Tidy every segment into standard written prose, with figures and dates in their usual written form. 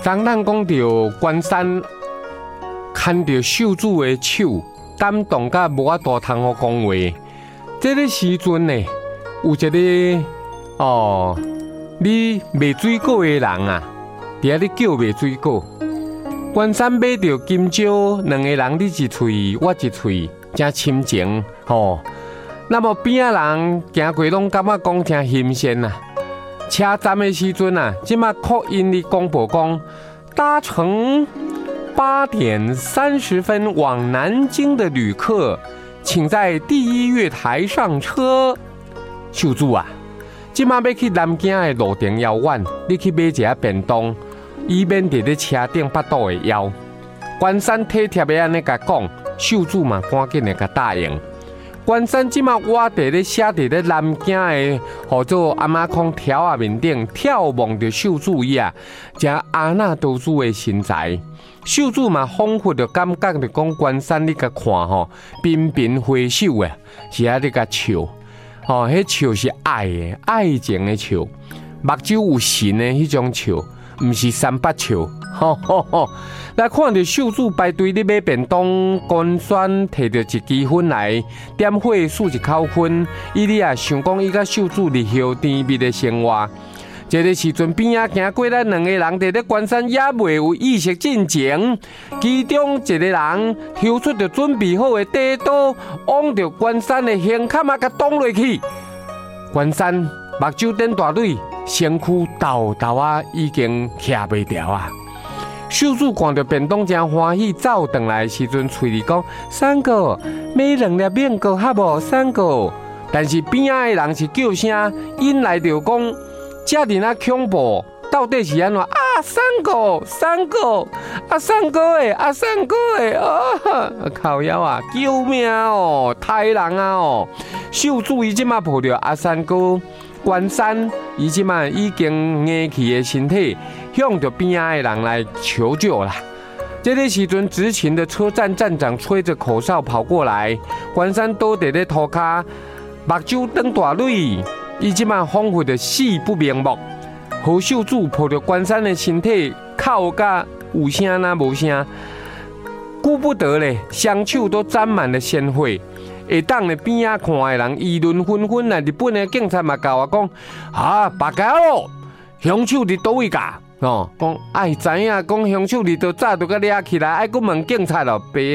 当咱讲到关山看到秀主的手，感动甲无法度通好讲话。这个时阵呢，有一个你卖水果的人啊，伫遐咧叫卖水果。关山买着金蕉，两个人你一喙我一喙，真亲情吼。那么边仔人行过拢感觉讲真新鲜呐。车站的时阵啊，即马扩音的广播讲，搭乘8点30分往南京的旅客，请在第1月台上车。秀主啊，即马要去南京的路程遥远，你去买一下便当。以免伫咧车顶腹肚会枵。关山体贴的安尼甲讲，秀主嘛赶紧的甲答应。关山即马我伫咧写伫咧南京的，号做阿妈空条啊面顶眺望着秀主伊啊，正阿那都主的身材。秀主嘛仿佛着感觉着讲关山你甲看吼，频频挥手的，是啊你甲笑，迄笑是爱的，爱情的笑，目睭有神的迄种笑。毋是三八笑，来看到秀主排队咧买便当，关山摕着一支粉来点火数一口粉，伊哩啊想讲伊甲秀主日后甜蜜的生活。这个时阵边仔行过来两个人伫咧关山也未有意识进前，其中一个人抽出着准备好的短刀，往着关山的胸坎啊甲挡落去。关山目睭瞪大蕊。身躯抖抖啊，已经徛袂牢啊！秀主看到便当真欢喜，走回来的时阵，嘴里讲：“三哥，买2粒面糕好无？三哥。”但是边仔的人是叫声，引来就讲：“遮尔啊恐怖，到底是安怎？”啊，三哥，三哥，啊三哥诶，啊三哥诶，靠腰啊，救命哦，杀人啊哦！秀主伊即马抱着阿三哥。关山，伊即马已经硬起的身体，向着边仔的人来求救啦。这个时阵，执勤的车站站长吹着口哨跑过来，关山倒伫咧涂骹，目睭瞪大蕊，伊即马仿佛着死不瞑目。何秀主抱着关山的身体，哭甲有声呐无声，顾不得咧，双手都沾满了鲜血。会当咧边仔看的人议论纷纷啊！日本的警察嘛甲我讲：白家咯，凶手伫倒位架？讲爱知影讲凶手伫倒早就甲抓起来，爱阁问警察咯，白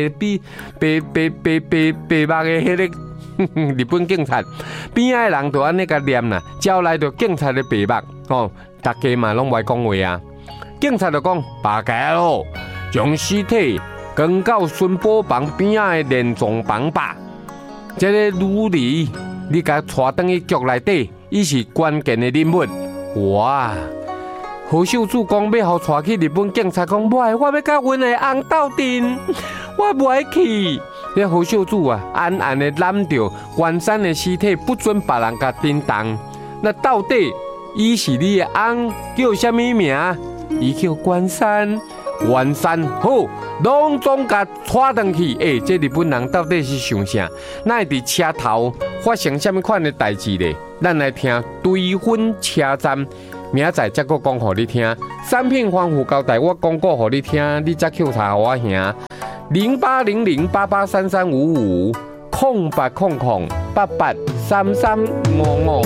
目的迄个日本警察，边仔的人就安尼甲念啦，招来着警察的白目，大家嘛拢袂讲话啊。警察就讲：白家咯，将尸体扛到巡捕房边仔的连庄房吧。这个女儿，你甲带转去局内底，伊是关键的人物。哇！何秀主讲要互带去日本警察讲，我要甲阮的翁斗阵，我不爱去。这何秀主啊，暗暗的揽着关山的尸体，不准别人甲震动。那到底伊是你的翁，叫什么名？伊叫关山。关山好，拢总甲带转去。这日本人到底是想啥？哪会伫车头发生什么款的代志呢？咱来听追分车站，明仔再搁讲互你听。产品防护交代，我讲过互你听，你再扣查我兄。0800883355，0800883355。